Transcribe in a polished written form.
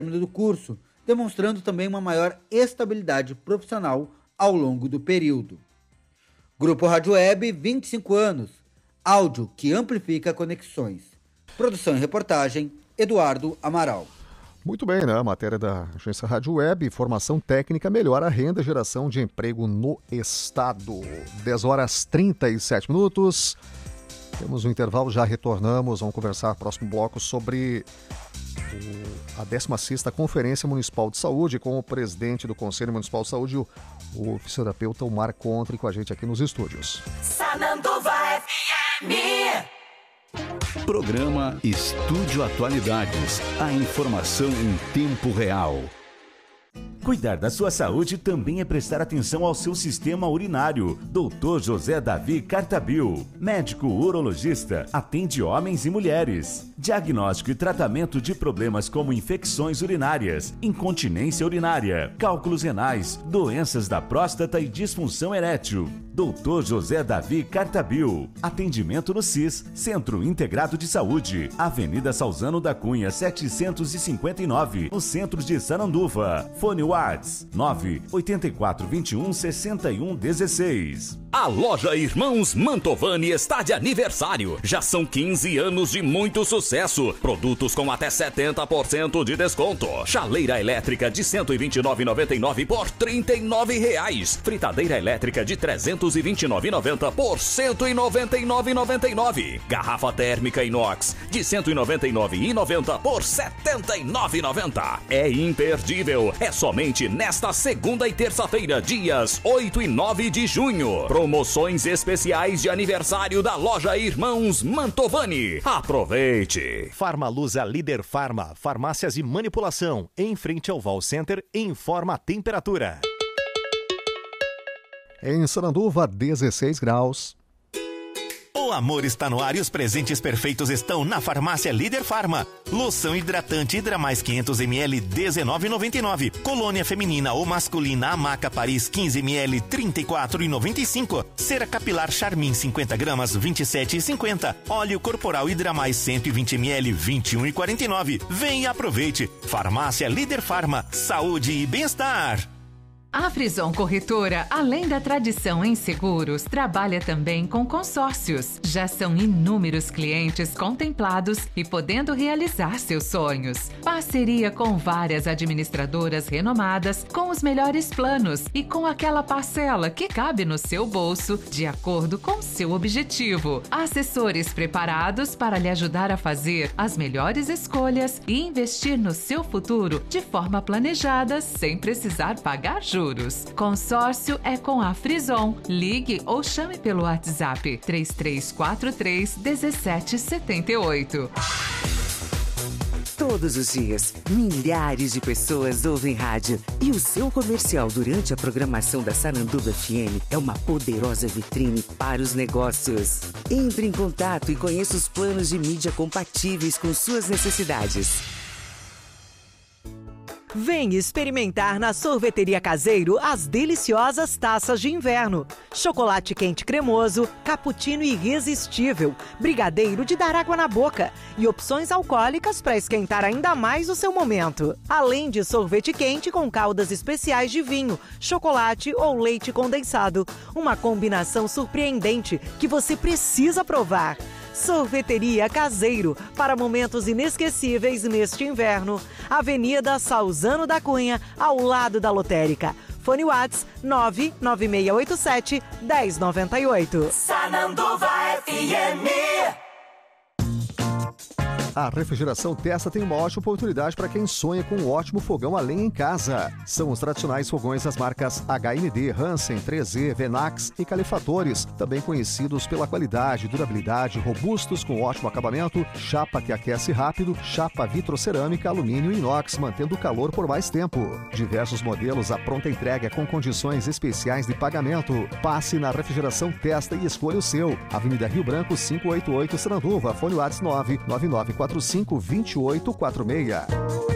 do curso, demonstrando também uma maior estabilidade profissional ao longo do período. Grupo Rádio Web, 25 anos. Áudio que amplifica conexões. Produção e reportagem, Eduardo Amaral. Muito bem, né? A matéria da agência Rádio Web, formação técnica melhora a renda e geração de emprego no estado. 10h37. Temos um intervalo, já retornamos, vamos conversar no próximo bloco sobre a 16ª Conferência Municipal de Saúde com o presidente do Conselho Municipal de Saúde, o fisioterapeuta Omar Contre, com a gente aqui nos estúdios. Sananduva FM. Programa Estúdio Atualidades. A informação em tempo real. Cuidar da sua saúde também é prestar atenção ao seu sistema urinário. Dr. José Davi Cartabil, médico urologista, atende homens e mulheres. Diagnóstico e tratamento de problemas como infecções urinárias, incontinência urinária, cálculos renais, doenças da próstata e disfunção erétil. Dr. José Davi Cartabil. Atendimento no CIS, Centro Integrado de Saúde, Avenida Salzano da Cunha, 759, no centro de Sananduva. Fone Whats 984216116. A loja Irmãos Mantovani está de aniversário. Já são 15 anos de muito sucesso. Produtos com até 70% de desconto. Chaleira elétrica de R$ 129,99 por R$ 39,00. Fritadeira elétrica de R$ 329,90 por R$ 199,99. Garrafa térmica inox de R$ 199,90 por R$ 79,90. É imperdível. É somente nesta segunda e terça-feira, dias 8 e 9 de junho. Promoções especiais de aniversário da loja Irmãos Mantovani. Aproveite! Farmalusa Líder Farma, farmácias e manipulação, em frente ao Val Center, informa a temperatura. Em Sananduva, 16 graus. O amor está no ar e os presentes perfeitos estão na farmácia Líder Farma. Loção hidratante Hidra Mais 500ml, R$19,99. Colônia feminina ou masculina Amaca Paris 15ml, R$34,95. Cera capilar Charmin 50 gramas, R$27,50. Óleo corporal Hidra Mais 120ml, R$21,49. Vem e aproveite. Farmácia Líder Farma. Saúde e bem-estar. A Frison Corretora, além da tradição em seguros, trabalha também com consórcios. Já são inúmeros clientes contemplados e podendo realizar seus sonhos. Parceria com várias administradoras renomadas, com os melhores planos e com aquela parcela que cabe no seu bolso, de acordo com seu objetivo. Assessores preparados para lhe ajudar a fazer as melhores escolhas e investir no seu futuro de forma planejada, sem precisar pagar juros. Consórcio é com a Frison. Ligue ou chame pelo WhatsApp 3343-1778. Todos os dias, milhares de pessoas ouvem rádio. E o seu comercial durante a programação da Sananduva FM é uma poderosa vitrine para os negócios. Entre em contato e conheça os planos de mídia compatíveis com suas necessidades. Vem experimentar na Sorveteria Caseiro as deliciosas taças de inverno. Chocolate quente cremoso, cappuccino irresistível, brigadeiro de dar água na boca e opções alcoólicas para esquentar ainda mais o seu momento. Além de sorvete quente com caldas especiais de vinho, chocolate ou leite condensado. Uma combinação surpreendente que você precisa provar. Sorveteria Caseiro, para momentos inesquecíveis neste inverno. Avenida Salzano da Cunha, ao lado da lotérica. Fone Whats 99687-1098. Sananduva FM. A Refrigeração Testa tem uma ótima oportunidade para quem sonha com um ótimo fogão a lenha em casa. São os tradicionais fogões das marcas HMD, Hansen, 3E, Venax e calefatores, também conhecidos pela qualidade, durabilidade, robustos com ótimo acabamento, chapa que aquece rápido, chapa vitrocerâmica, alumínio e inox, mantendo o calor por mais tempo. Diversos modelos à pronta entrega com condições especiais de pagamento. Passe na Refrigeração Testa e escolha o seu. Avenida Rio Branco, 588, Sananduva, Fone WhatsApp 999452846.